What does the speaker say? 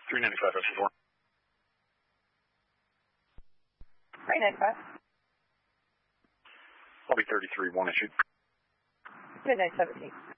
395 S4. 395. I'll be 33, 1 issued. Good night, 17.